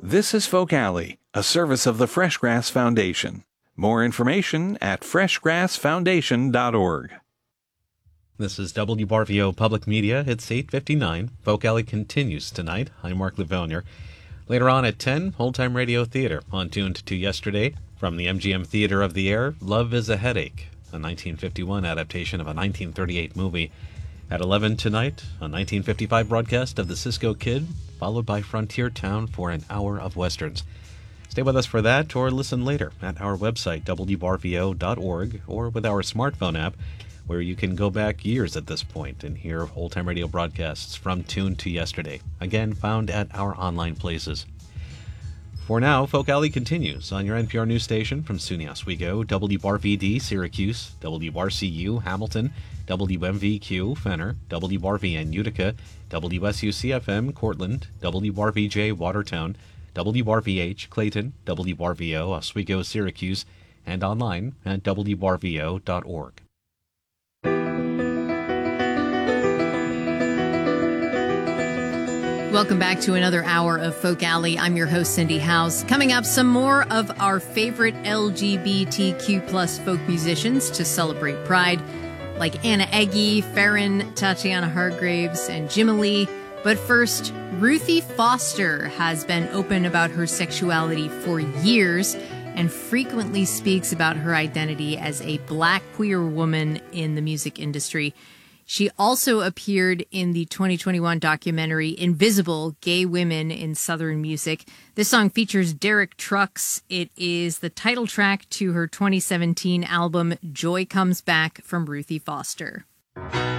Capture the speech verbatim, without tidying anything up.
This is Folk Alley, a service of the Fresh Grass Foundation. More information at fresh grass foundation dot org. This is W B R V O Public Media. It's eight fifty-nine. Folk Alley continues tonight. I'm Mark Livonier. Later on at ten, Old Time Radio Theater, on Tuned to Yesterday. From the M G M Theater of the Air, Love is a Headache, a nineteen fifty-one adaptation of a nineteen thirty-eight movie. At eleven tonight, a nineteen fifty-five broadcast of The Cisco Kid, followed by Frontier Town for an hour of westerns. Stay with us for that, or listen later at our website, W B R V O dot org, or with our smartphone app, where you can go back years at this point and hear old-time radio broadcasts from Tuned to Yesterday, again found at our online places. For now, Folk Alley continues on your N P R news station from SUNY Oswego, W B R V D Syracuse, W R C U Hamilton, W M V Q Fenner, W R V N Utica, W S U C F M Cortland, W R V J Watertown, W R V H Clayton, W R V O Oswego Syracuse, and online at W R V O dot org. Welcome back to another hour of Folk Alley. I'm your host, Cindy House. Coming up, some more of our favorite L G B T Q plus folk musicians to celebrate Pride, like Anna Eggy, Farron, Tatiana Hargraves, and Jimmy Lee. But first, Ruthie Foster has been open about her sexuality for years and frequently speaks about her identity as a black queer woman in the music industry. She also appeared in the twenty twenty-one documentary Invisible: Gay Women in Southern Music. This song features Derek Trucks. It is the title track to her twenty seventeen album Joy Comes Back from Ruthie Foster.